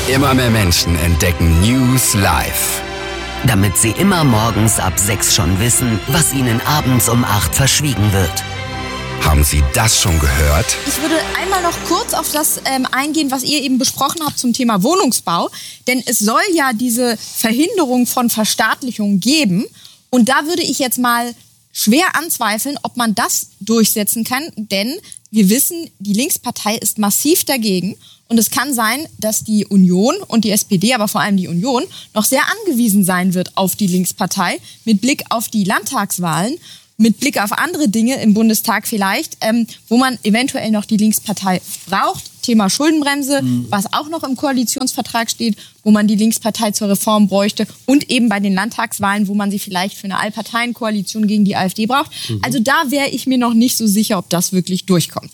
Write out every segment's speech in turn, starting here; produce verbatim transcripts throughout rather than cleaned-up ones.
Immer mehr Menschen entdecken News live. Damit sie immer morgens ab sechs schon wissen, was ihnen abends um acht verschwiegen wird. Haben Sie das schon gehört? Ich würde einmal noch kurz auf das ähm, eingehen, was ihr eben besprochen habt zum Thema Wohnungsbau. Denn es soll ja diese Verhinderung von Verstaatlichung geben. Und da würde ich jetzt mal schwer anzweifeln, ob man das durchsetzen kann. Denn wir wissen, die Linkspartei ist massiv dagegen. Und es kann sein, dass die Union und die S P D, aber vor allem die Union, noch sehr angewiesen sein wird auf die Linkspartei mit Blick auf die Landtagswahlen, mit Blick auf andere Dinge im Bundestag vielleicht, ähm, wo man eventuell noch die Linkspartei braucht. Thema Schuldenbremse, mhm. was auch noch im Koalitionsvertrag steht, wo man die Linkspartei zur Reform bräuchte. Und eben bei den Landtagswahlen, wo man sie vielleicht für eine Allparteienkoalition gegen die AfD braucht. Mhm. Also da wäre ich mir noch nicht so sicher, ob das wirklich durchkommt.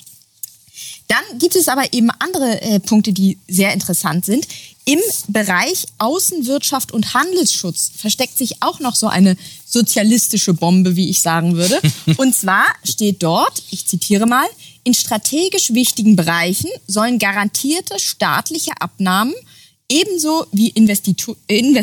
Dann gibt es aber eben andere äh, Punkte, die sehr interessant sind. Im Bereich Außenwirtschaft und Handelsschutz versteckt sich auch noch so eine sozialistische Bombe, wie ich sagen würde. Und zwar steht dort, ich zitiere mal, in strategisch wichtigen Bereichen sollen garantierte staatliche Abnahmen ebenso wie Investitu-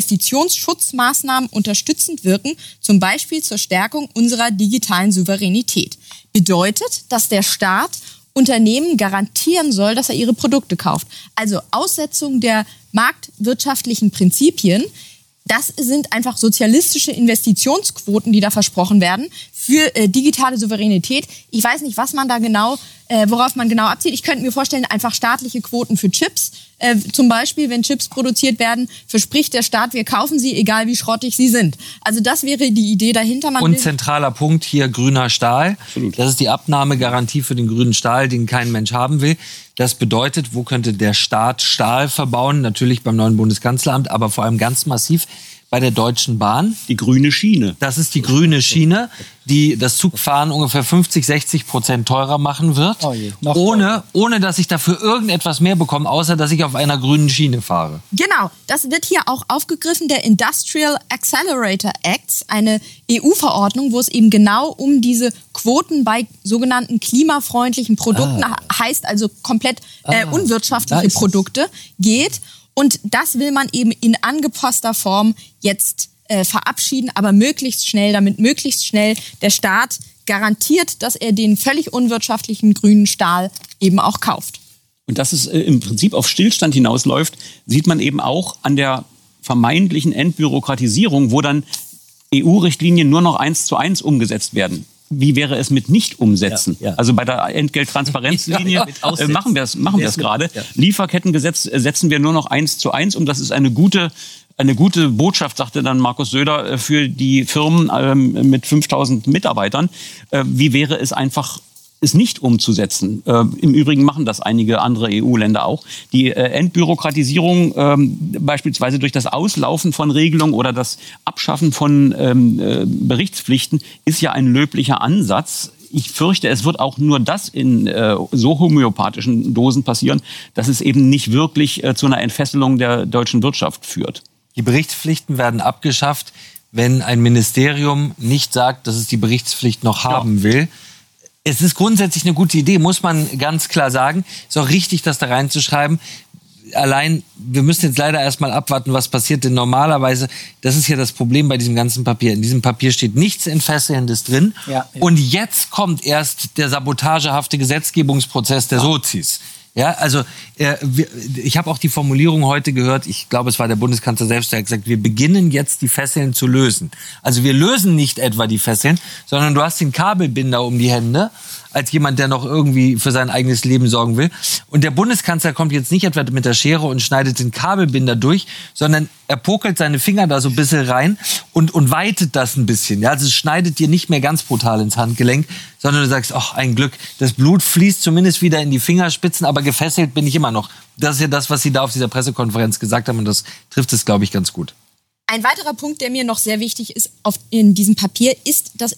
Investitionsschutzmaßnahmen unterstützend wirken, zum Beispiel zur Stärkung unserer digitalen Souveränität. Bedeutet, dass der Staat Unternehmen garantieren soll, dass er ihre Produkte kauft. Also Aussetzung der marktwirtschaftlichen Prinzipien, das sind einfach sozialistische Investitionsquoten, die da versprochen werden für äh, digitale Souveränität. Ich weiß nicht, was man da genau, äh, worauf man genau abzielt. Ich könnte mir vorstellen, einfach staatliche Quoten für Chips. Äh, zum Beispiel, wenn Chips produziert werden, verspricht der Staat, wir kaufen sie, egal wie schrottig sie sind. Also das wäre die Idee dahinter. Man Und zentraler Punkt hier grüner Stahl. Absolut. Das ist die Abnahmegarantie für den grünen Stahl, den kein Mensch haben will. Das bedeutet, wo könnte der Staat Stahl verbauen? Natürlich beim neuen Bundeskanzleramt, aber vor allem ganz massiv bei der Deutschen Bahn. Die grüne Schiene. Das ist die grüne Schiene, die das Zugfahren ungefähr fünfzig, sechzig Prozent teurer machen wird. Oh je, ohne, ohne, dass ich dafür irgendetwas mehr bekomme, außer dass ich auf einer grünen Schiene fahre. Genau, das wird hier auch aufgegriffen, der Industrial Accelerator Act, eine E U-Verordnung, wo es eben genau um diese Quoten bei sogenannten klimafreundlichen Produkten, ah. heißt also komplett äh, ah, unwirtschaftliche Produkte, geht. Und das will man eben in angepasster Form jetzt äh, verabschieden, aber möglichst schnell, damit möglichst schnell der Staat garantiert, dass er den völlig unwirtschaftlichen grünen Stahl eben auch kauft. Und dass es äh, im Prinzip auf Stillstand hinausläuft, sieht man eben auch an der vermeintlichen Entbürokratisierung, wo dann E U-Richtlinien nur noch eins zu eins umgesetzt werden. Wie wäre es mit Nicht-Umsetzen? Ja, ja. Also bei der Entgelttransparenzlinie ja, ja, äh, machen wir es machen wir es gerade. Ja. Lieferkettengesetz äh, setzen wir nur noch eins zu eins um. Das ist eine gute, eine gute Botschaft, sagte dann Markus Söder, äh, für die Firmen ähm, mit fünftausend Mitarbeitern. Äh, wie wäre es einfach, es nicht umzusetzen? Äh, Im Übrigen machen das einige andere E U-Länder auch. Die äh, Entbürokratisierung, ähm, beispielsweise durch das Auslaufen von Regelungen oder das Abschaffen von ähm, äh, Berichtspflichten, ist ja ein löblicher Ansatz. Ich fürchte, es wird auch nur das in äh, so homöopathischen Dosen passieren, dass es eben nicht wirklich äh, zu einer Entfesselung der deutschen Wirtschaft führt. Die Berichtspflichten werden abgeschafft, wenn ein Ministerium nicht sagt, dass es die Berichtspflicht noch haben ja. will. Es ist grundsätzlich eine gute Idee, muss man ganz klar sagen. Ist auch richtig, das da reinzuschreiben. Allein, wir müssen jetzt leider erstmal abwarten, was passiert. Denn normalerweise, das ist ja das Problem bei diesem ganzen Papier. In diesem Papier steht nichts Entfesselndes drin. Ja, ja. Und jetzt kommt erst der sabotagehafte Gesetzgebungsprozess der ja. Sozis. Ja, also äh, wir, ich habe auch die Formulierung heute gehört, ich glaube, es war der Bundeskanzler selbst, der hat gesagt, wir beginnen jetzt die Fesseln zu lösen. Also wir lösen nicht etwa die Fesseln, sondern du hast den Kabelbinder um die Hände, als jemand, der noch irgendwie für sein eigenes Leben sorgen will. Und der Bundeskanzler kommt jetzt nicht etwa mit der Schere und schneidet den Kabelbinder durch, sondern er pokelt seine Finger da so ein bisschen rein und, und weitet das ein bisschen. Ja, also es schneidet dir nicht mehr ganz brutal ins Handgelenk, sondern du sagst, ach, ein Glück, das Blut fließt zumindest wieder in die Fingerspitzen, aber gefesselt bin ich immer noch. Das ist ja das, was Sie da auf dieser Pressekonferenz gesagt haben und das trifft es, glaube ich, ganz gut. Ein weiterer Punkt, der mir noch sehr wichtig ist auf, in diesem Papier, ist das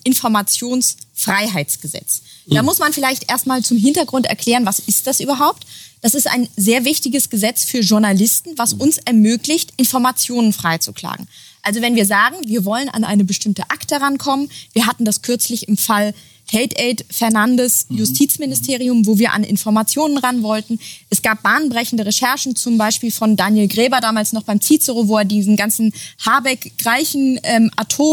Informationsfreiheitsgesetz. Mhm. Da muss man vielleicht erstmal zum Hintergrund erklären, was ist das überhaupt? Das ist ein sehr wichtiges Gesetz für Journalisten, was uns ermöglicht, Informationen freizuklagen. Also wenn wir sagen, wir wollen an eine bestimmte Akte rankommen, wir hatten das kürzlich im Fall Hate Aid Fernandes Justizministerium, wo wir an Informationen ran wollten. Es gab bahnbrechende Recherchen, zum Beispiel von Daniel Gräber, damals noch beim Cicero, wo er diesen ganzen Habeck-Greichen ähm,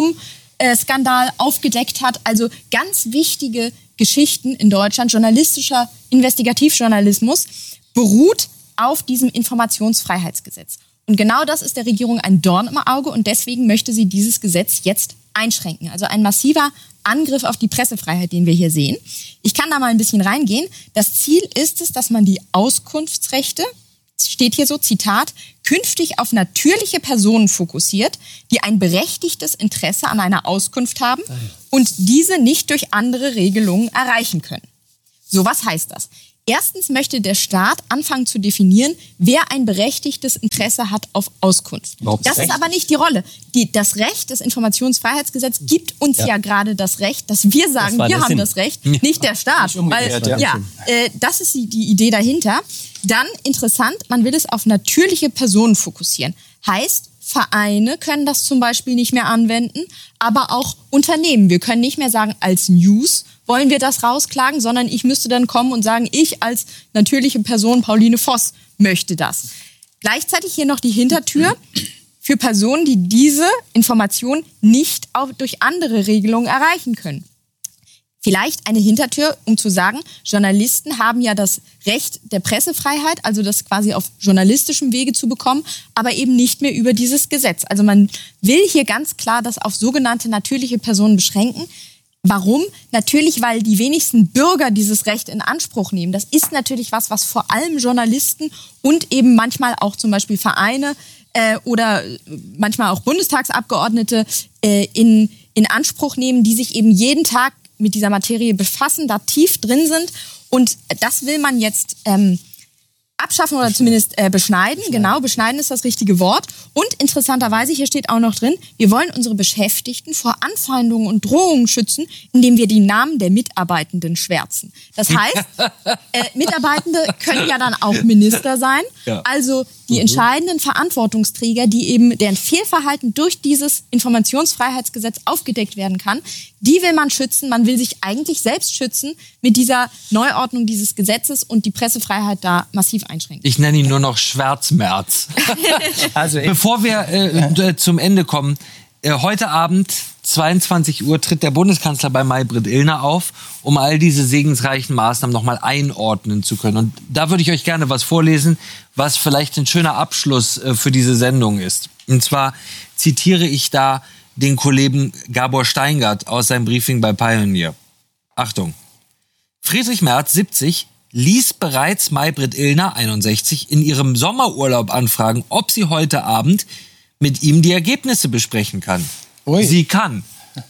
Atomskandal aufgedeckt hat. Also ganz wichtige Geschichten in Deutschland. Journalistischer Investigativjournalismus beruht auf diesem Informationsfreiheitsgesetz. Und genau das ist der Regierung ein Dorn im Auge und deswegen möchte sie dieses Gesetz jetzt einschränken. Also ein massiver Angriff auf die Pressefreiheit, den wir hier sehen. Ich kann da mal ein bisschen reingehen. Das Ziel ist es, dass man die Auskunftsrechte, steht hier so, Zitat, künftig auf natürliche Personen fokussiert, die ein berechtigtes Interesse an einer Auskunft haben und diese nicht durch andere Regelungen erreichen können. So, was heißt das? Erstens möchte der Staat anfangen zu definieren, wer ein berechtigtes Interesse hat auf Auskunft. Überhaupt das Recht? Ist aber nicht die Rolle. Die, das Recht, das Informationsfreiheitsgesetz gibt uns ja, ja gerade das Recht, dass wir sagen, das wir haben Sinn. Das Recht, nicht der Staat. Nicht weil, ja, ja äh, das ist die, die Idee dahinter. Dann interessant, man will es auf natürliche Personen fokussieren. Heißt, Vereine können das zum Beispiel nicht mehr anwenden, aber auch Unternehmen. Wir können nicht mehr sagen, als News wollen wir das rausklagen, sondern ich müsste dann kommen und sagen, ich als natürliche Person, Pauline Voss, möchte das. Gleichzeitig hier noch die Hintertür für Personen, die diese Information nicht auch durch andere Regelungen erreichen können. Vielleicht eine Hintertür, um zu sagen, Journalisten haben ja das Recht der Pressefreiheit, also das quasi auf journalistischem Wege zu bekommen, aber eben nicht mehr über dieses Gesetz. Also man will hier ganz klar das auf sogenannte natürliche Personen beschränken. Warum? Natürlich, weil die wenigsten Bürger dieses Recht in Anspruch nehmen. Das ist natürlich was, was vor allem Journalisten und eben manchmal auch zum Beispiel Vereine äh, oder manchmal auch Bundestagsabgeordnete äh, in, in Anspruch nehmen, die sich eben jeden Tag mit dieser Materie befassen, da tief drin sind. Und das will man jetzt ähm, abschaffen oder zumindest äh, beschneiden. Genau, beschneiden ist das richtige Wort. Und interessanterweise, hier steht auch noch drin, wir wollen unsere Beschäftigten vor Anfeindungen und Drohungen schützen, indem wir die Namen der Mitarbeitenden schwärzen. Das heißt, äh, Mitarbeitende können ja dann auch Minister sein. Ja. Also die mhm. entscheidenden Verantwortungsträger, die eben deren Fehlverhalten durch dieses Informationsfreiheitsgesetz aufgedeckt werden kann, die will man schützen. Man will sich eigentlich selbst schützen mit dieser Neuordnung dieses Gesetzes und die Pressefreiheit da massiv einschränken. Ich nenne ihn nur noch Schwärzmärz. Also bevor wir äh, zum Ende kommen, äh, heute Abend zweiundzwanzig Uhr tritt der Bundeskanzler bei Maybrit Illner auf, um all diese segensreichen Maßnahmen noch mal einordnen zu können. Und da würde ich euch gerne was vorlesen, was vielleicht ein schöner Abschluss äh, für diese Sendung ist. Und zwar zitiere ich da den Kollegen Gabor Steingart aus seinem Briefing bei Pioneer. Achtung. Friedrich Merz, siebzig, ließ bereits Maybrit Illner, einundsechzig, in ihrem Sommerurlaub anfragen, ob sie heute Abend mit ihm die Ergebnisse besprechen kann. Ui. Sie kann.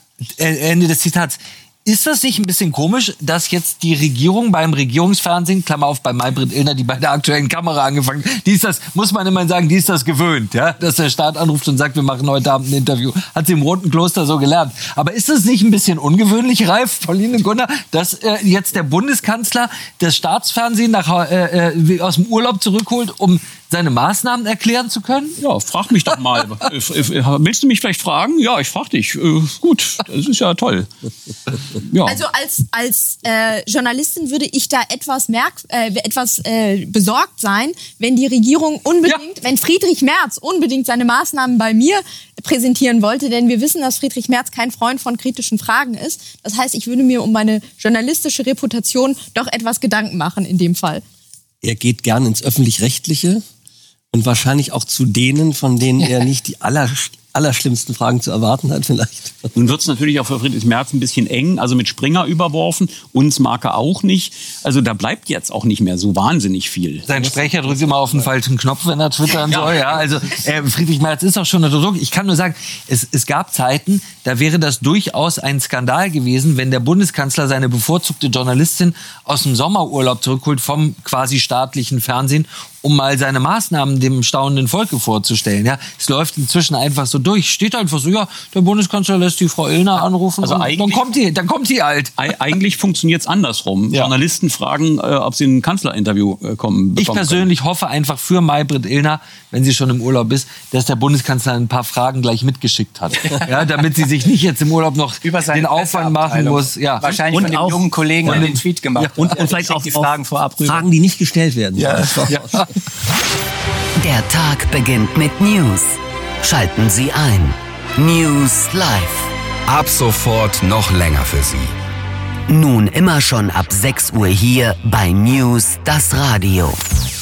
Ende des Zitats. Ist das nicht ein bisschen komisch, dass jetzt die Regierung beim Regierungsfernsehen, Klammer auf, bei Maybrit Illner, die bei der aktuellen Kamera angefangen hat, die ist das, muss man immer sagen, die ist das gewöhnt, ja, dass der Staat anruft und sagt, wir machen heute Abend ein Interview. Hat sie im Roten Kloster so gelernt. Aber ist das nicht ein bisschen ungewöhnlich, Ralf, Pauline, Gunnar, dass äh, jetzt der Bundeskanzler das Staatsfernsehen nach, äh, äh, aus dem Urlaub zurückholt, um seine Maßnahmen erklären zu können? Ja, frag mich doch mal. Willst du mich vielleicht fragen? Ja, ich frag dich. Äh, gut, das ist ja toll. Ja. Also als, als äh, Journalistin würde ich da etwas, merk, äh, etwas äh, besorgt sein, wenn die Regierung unbedingt, ja. wenn Friedrich Merz unbedingt seine Maßnahmen bei mir präsentieren wollte, denn wir wissen, dass Friedrich Merz kein Freund von kritischen Fragen ist. Das heißt, ich würde mir um meine journalistische Reputation doch etwas Gedanken machen in dem Fall. Er geht gern ins Öffentlich-Rechtliche. Und wahrscheinlich auch zu denen, von denen er nicht die aller, allerschlimmsten Fragen zu erwarten hat vielleicht. Nun wird es natürlich auch für Friedrich Merz ein bisschen eng, also mit Springer überworfen. Uns mag er auch nicht. Also da bleibt jetzt auch nicht mehr so wahnsinnig viel. Sein Sprecher drückt immer auf den falschen Knopf, wenn er twittern soll. Ja, also äh, Friedrich Merz ist auch schon unter Druck. Ich kann nur sagen, es, es gab Zeiten, da wäre das durchaus ein Skandal gewesen, wenn der Bundeskanzler seine bevorzugte Journalistin aus dem Sommerurlaub zurückholt vom quasi staatlichen Fernsehen, um mal seine Maßnahmen dem staunenden Volke vorzustellen. Ja, es läuft inzwischen einfach so so durch. Steht einfach so, ja, der Bundeskanzler lässt die Frau Illner anrufen Also und dann eigentlich- kommt die, dann kommt die halt. Ei- Eigentlich funktioniert es andersrum. Ja. Journalisten fragen, äh, ob sie ein Kanzlerinterview äh, kommen. Ich bekommen persönlich hoffe einfach für Maybrit Illner, wenn sie schon im Urlaub ist, dass der Bundeskanzler ein paar Fragen gleich mitgeschickt hat. Ja, damit sie sich nicht jetzt im Urlaub noch Über seine den Aufwand machen Presseabteilung. muss. Ja. Wahrscheinlich Und von dem auch- jungen Kollegen, der den Tweet gemacht hat. Und, Der und vielleicht schickt auch, die Fragen auch vorab rüber. Fragen, die nicht gestellt werden. Ja. Der Tag beginnt mit News. Schalten Sie ein. News Live. Ab sofort noch länger für Sie. Nun immer schon ab sechs Uhr hier bei News das Radio.